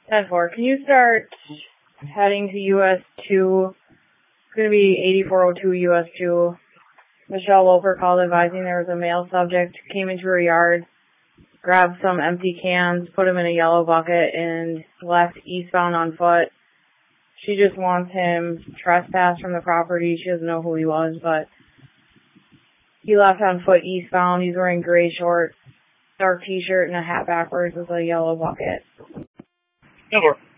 10-4. Can you start heading to US 2? It's going to be 8402 US 2. Michelle Loper called advising there was a male subject, came into her yard, grabbed some empty cans, put them in a yellow bucket, and left eastbound on foot. She just wants him trespassed from the property. She doesn't know who he was, but he left on foot eastbound. He's wearing gray shorts, dark t-shirt, and a hat backwards with a yellow bucket. 10-4.